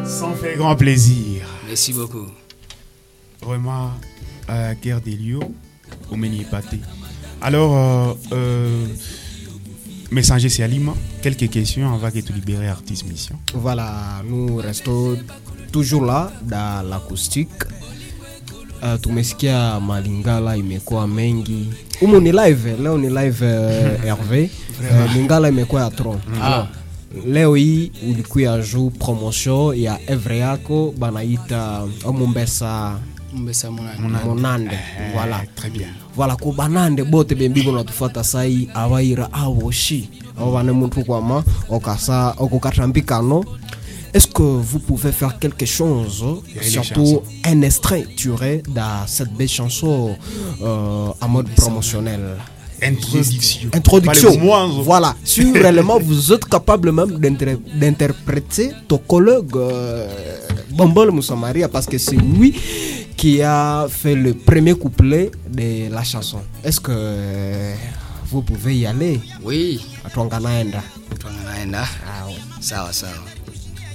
Ça me fait grand plaisir. Merci beaucoup. Vraiment, Guerre des lieux, au Ménier Pâté. Alors, Messager Sialima, quelques questions avant que tu libères Artiste Mission. Voilà, nous restons toujours là dans l'acoustique. Tumesikia Malingala imekuwa mengi. Umu ni live, leo ni live Hervé. Lingala imekuwa ya tron. Leo hii ulikuwa juu promotion ya Evre yako banaita Omumbesa Monande. Voilà, très bien. Voilà ko banande bote bembigo natufuata sai abaira awoshi. Abane muntu kwama okasa okukatambikano. Est-ce que vous pouvez faire quelque chose, surtout un extrait tiré de cette belle chanson en mode promotionnel? Introduction. Voilà. Si réellement vous êtes capable même d'interpréter ton collègue Bambol Moussamaria, parce que c'est lui qui a fait le premier couplet de la chanson. Est-ce que vous pouvez y aller? Oui. Atwanganaenda. Atwanganaenda. Ah oui. Sawa sawa.